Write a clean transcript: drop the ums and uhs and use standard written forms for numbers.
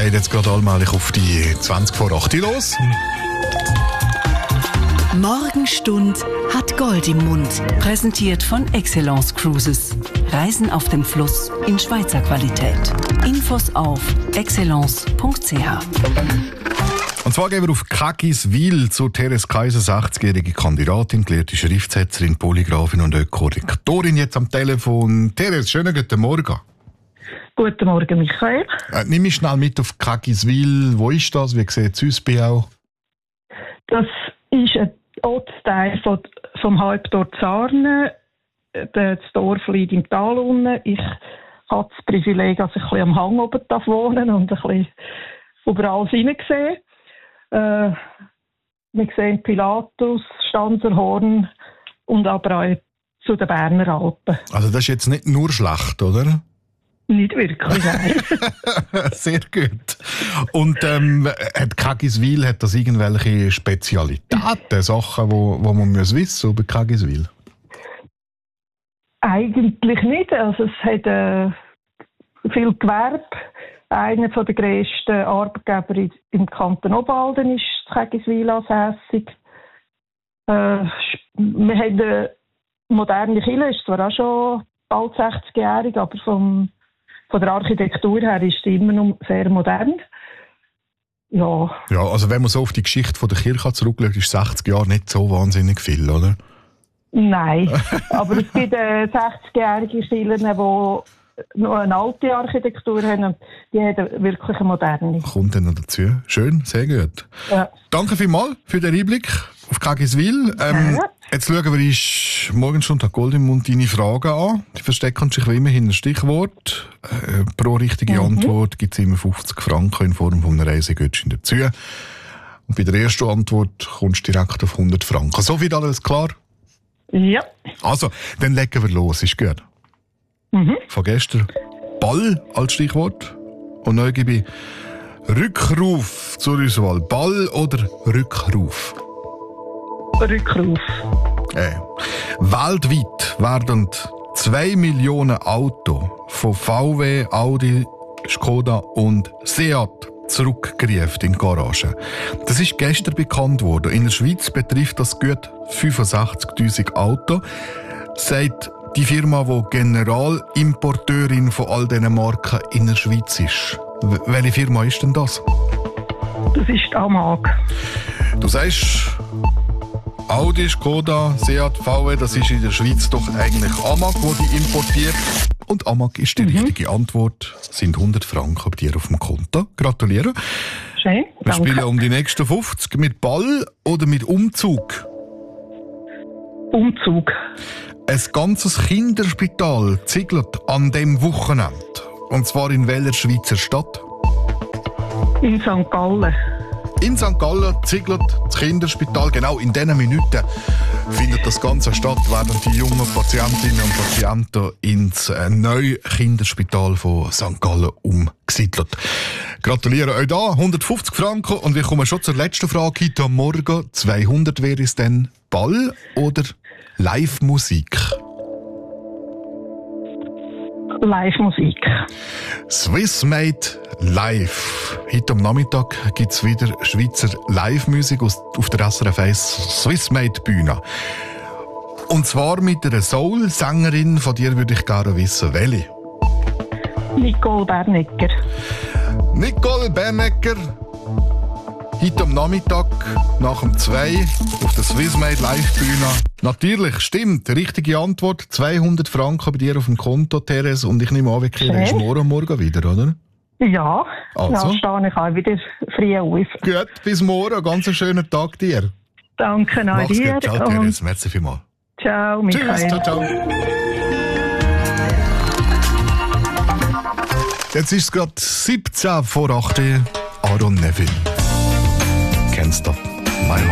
geht jetzt gerade allmählich auf die 20 vor 8 los. Morgenstund hat Gold im Mund. Präsentiert von Excellence Cruises. Reisen auf dem Fluss in Schweizer Qualität. Infos auf excellence.ch. Und zwar gehen wir auf Kagiswil zu Therese Kaiser, 60-jährige Kandidatin, gelehrte Schriftsetzerin, Polygrafin und Ökorektorin. Jetzt am Telefon. Therese, schönen guten Morgen. Guten Morgen, Michael. Nimm mich schnell mit auf Kagiswil. Wo ist das? Wie sieht es aus bei auch? Das ist ein Ortsteil vom Halbdorf Sarnen. Das Dorf liegt im Tal unten. Ich habe das Privileg, dass ich ein bisschen am Hang oben wohnen und ein bisschen überall hineinsehe. Wir sehen Pilatus, Stanzerhorn und aber auch zu den Berner Alpen. Also das ist jetzt nicht nur schlecht, oder? Nicht wirklich, nein. Sehr gut. Und hat Kagiswil, hat das irgendwelche Spezialitäten, Sachen, wo man wissen muss über Kagiswil? Eigentlich nicht. Also es hat viel Gewerbe. Einer der grössten Arbeitgeber im Kanton Obwalden ist Kagiswil ansässig. Wir haben eine moderne Kirche, ist zwar auch schon bald 60-jährig, aber von der Architektur her ist sie immer noch sehr modern. Ja, also wenn man so auf die Geschichte der Kirche zurückschaut, ist 60 Jahre nicht so wahnsinnig viel, oder? Nein, aber es gibt 60-jährige Kirchen, die noch eine alte Architektur haben und die haben wirklich eine moderne. Kommt dann noch dazu. Schön, sehr gut. Ja. Danke vielmals für den Einblick auf Kagiswil. Jetzt schauen wir uns Morgenstund hat Gold im Mund deine Fragen an. Die verstecken sich wie immer hinter Stichwort. Pro richtige Antwort gibt es immer 50 Franken in Form von einer Reisegutschein dazu. Und bei der ersten Antwort kommst du direkt auf 100 Franken. So wird alles klar? Ja. Also, dann legen wir los. Ist gut? Von gestern Ball als Stichwort. Und neu gebe ich Rückruf zur Auswahl. Ball oder Rückruf? Rückruf. Weltweit werden 2 Millionen Autos von VW, Audi, Skoda und Seat zurückgerufen in die Garage. Das ist gestern bekannt worden. In der Schweiz betrifft das gut 65'000 Autos. Sagt die Firma, die Generalimporteurin von all diesen Marken in der Schweiz ist. Welche Firma ist denn das? Das ist AMAG. Du sagst, Audi, Skoda, Seat, VW, das ist in der Schweiz doch eigentlich AMAG, die importiert. Und AMAG ist die richtige Antwort. Sind 100 Franken bei dir auf dem Konto. Gratuliere. Schön, Wir danke. spielen um die nächsten 50 mit Ball oder mit Umzug. Umzug. Ein ganzes Kinderspital ziegelt an dem Wochenende. Und zwar in welcher Schweizer Stadt? In St. Gallen. In St. Gallen ziegelt das Kinderspital. Genau in diesen Minuten findet das Ganze statt, werden die jungen Patientinnen und Patienten ins neue Kinderspital von St. Gallen umgesiedelt. Gratuliere euch da, 150 Franken. Und wir kommen schon zur letzten Frage heute am Morgen. 200 wäre es denn Ball oder Live-Musik? Live-Musik. Swissmade Live. Heute am Nachmittag gibt es wieder Schweizer Live-Musik auf der SRF 1 Swissmade Bühne. Und zwar mit einer Soul-Sängerin, von dir würde ich gerne wissen, welche? Nicole Bernecker. Nicole Bernecker. Heute am Nachmittag nach dem 2 auf der Swissmade Live-Bühne. Natürlich, stimmt. Richtige Antwort. 200 Franken bei dir auf dem Konto, Therese. Und ich nehme an, wir kehren uns morgen wieder, oder? Ja, Also. dann stehe ich auch wieder früh auf. Gut, bis morgen. Ganz einen schönen Tag dir. Danke an Mach's dir. gut. Ciao, Therese. Merci vielmals. Ciao, Michael. Tschüss. Ciao, ciao. Jetzt ist es gerade 17 vor 8 Uhr. Aaron Neville. Kennst du?